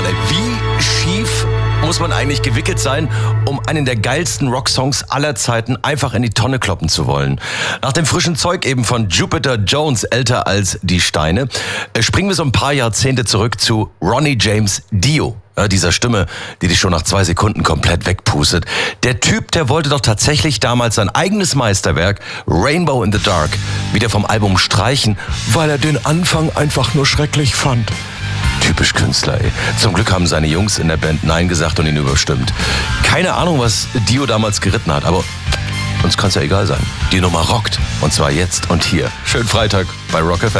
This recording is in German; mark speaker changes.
Speaker 1: Mann, ey, wie schief muss man eigentlich gewickelt sein, um einen der geilsten Rocksongs aller Zeiten einfach in die Tonne kloppen zu wollen? Nach dem frischen Zeug eben von Jupiter Jones, älter als die Steine, springen wir so ein paar Jahrzehnte zurück zu Ronnie James Dio. Dieser Stimme, die dich schon nach 2 Sekunden komplett wegpustet. Der Typ, der wollte doch tatsächlich damals sein eigenes Meisterwerk Rainbow in the Dark wieder vom Album streichen, weil er den Anfang einfach nur schrecklich fand. Typisch Künstler, ey. Zum Glück haben seine Jungs in der Band Nein gesagt und ihn überstimmt. Keine Ahnung, was Dio damals geritten hat, aber uns kann's ja egal sein. Die Nummer rockt. Und zwar jetzt und hier. Schönen Freitag bei Rock FM.